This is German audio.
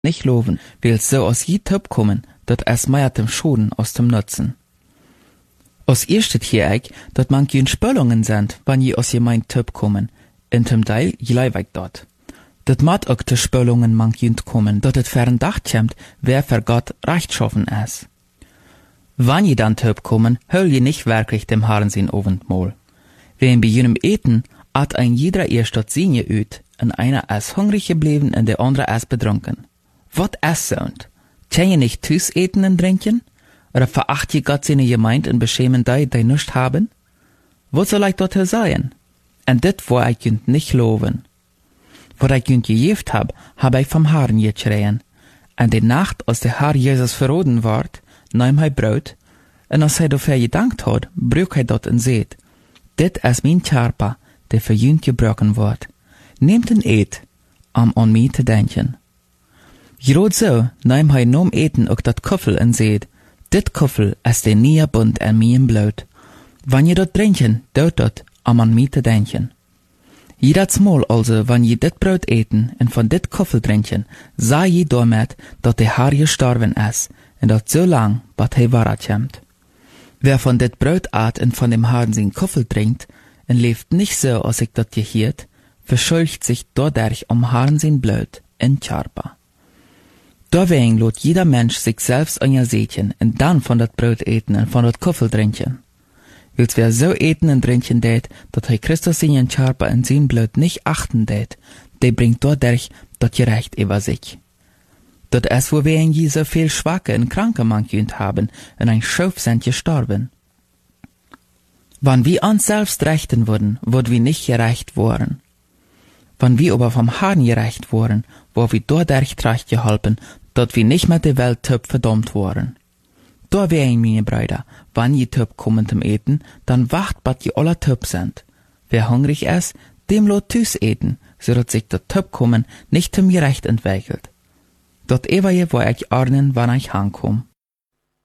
nicht loven, will so aus je Töp kommen, dat es meiert dem Schoden aus dem Nutzen. Aus ihr steht hier eig, dat man jün Spöllungen sind, wann je aus je mein Töp kommen, in dem Teil je leiweg dort. Dat mat ook de Spöllungen man jün kommen, dat het fern dacht kämmt, wer für Gott rechtschaffen es. Wann je dann Töp kommen, höll je nicht wirklich dem Herrn sein Oventmahl. Wen bei jenem Eten, hat ein jeder erst dort sinje üt, und einer es hungrig geblieben und der andere es betrunken. Wat es sound? Kann je nicht tüs eten und trinken? Oder veracht je Gott seine Gemeinde und beschämen die nicht haben? Wat soll ich dort sein? Und dit wo ich jünd nicht loven. Wo ich jünd gejeft hab ich vom Herrn geschreien. Und die Nacht, als der Herr Jesus verroden ward, nahm er Brot, und als er dafür gedankt hat, brüch er dort und seht, dit is mein Körper, der für jünd gebrochen wird. Nehmt en eet, an mich zu denken. Gerade so nahm er nom Eten auch dat Kuffel und seht, dit Kuffel is der neue Bund in meinem Blut. Wann je dort trinken, dort an mich zu denken. Jedes Mal also, wann je dit Brot eten und von dit Kuffel trinken, sah je damit, dat der Herr gestorben is, und dat so lang, bat hij wahrkommt. Wer von dit Brot at und von dem Herrn sein Kuffel trinkt, und lebt nicht so, als ich dat gehiert, verschuldigt sich dadurch Herrn sein Blut in Körper. Deswegen lot jeder Mensch sich selbst an ihr Sätchen und dann von dat Brot eten und von dat Kuffel trinken. Wils wer so eten und trinken dät, dat hij Christus in ihren Körper und sein Blut nicht achten dät, der bringt dadurch dat Gerecht über sich. Dat es, wo wir in je so viel Schwache und Kranke manchünd haben, und ein Schuf sind gestorben. Wann wir uns selbst rechten würden, würd wir nicht gerecht worden. Wann wir aber vom Herrn gerecht wurden, wo wir dadurch recht geholpen, dat wir nicht mit der Welt Töp verdammt wurden. Da wären meine Brüder, wann je Töp kommen zum Eten, dann wacht, bat je alle Töp sind. Wer hungrig ist, dem lot tüs eten, so dat sich dat Töp kommen nicht zum Gerecht entwickelt. Dort ewer je, wo ich arnen, wann ich ankomm.